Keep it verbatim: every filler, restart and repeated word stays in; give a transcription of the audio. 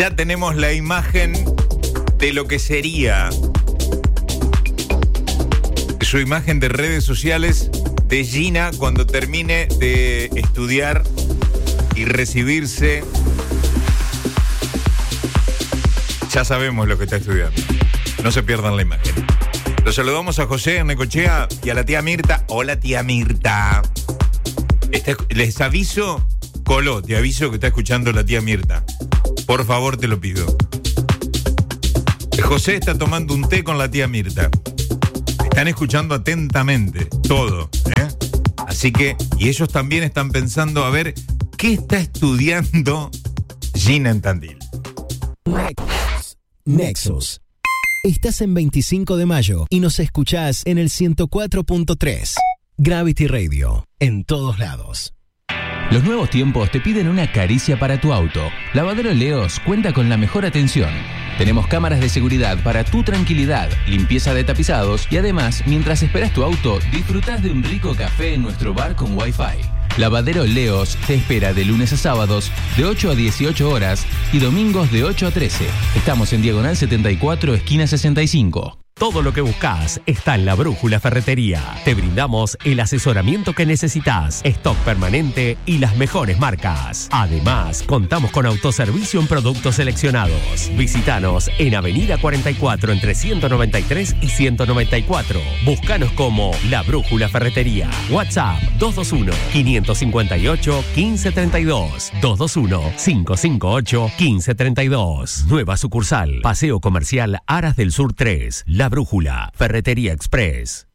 Ya tenemos la imagen de lo que sería su imagen de redes sociales de Gina cuando termine de estudiar y recibirse. Ya sabemos lo que está estudiando. No se pierdan la imagen. Los saludamos a José en Necochea y a la tía Mirta. Hola, tía Mirta. Está, les aviso, Colo, te aviso que está escuchando la tía Mirta. Por favor, te lo pido. José está tomando un té con la tía Mirta. Están escuchando atentamente todo, ¿eh? Así que, y ellos también están pensando a ver qué está estudiando Gina en Tandil. Nexus. Nexus. Estás en veinticinco de mayo y nos escuchás en el ciento cuatro punto tres. Gravity Radio, en todos lados. Los nuevos tiempos te piden una caricia para tu auto. Lavadero Leos cuenta con la mejor atención. Tenemos cámaras de seguridad para tu tranquilidad, limpieza de tapizados y además, mientras esperas tu auto, disfrutás de un rico café en nuestro bar con Wi-Fi. Lavadero Leos te espera de lunes a sábados de ocho a dieciocho horas y domingos de ocho a trece. Estamos en Diagonal setenta y cuatro, esquina sesenta y cinco. Todo lo que buscas está en La Brújula Ferretería. Te brindamos el asesoramiento que necesitas, stock permanente y las mejores marcas. Además, contamos con autoservicio en productos seleccionados. Visítanos en Avenida cuarenta y cuatro entre ciento noventa y tres y ciento noventa y cuatro. Búscanos como La Brújula Ferretería. WhatsApp dos dos uno, cinco cinco ocho, uno cinco tres dos. dos dos uno, cinco cinco ocho, uno cinco tres dos. Nueva sucursal. Paseo Comercial Aras del Sur tres. La Brújula, Ferretería Express.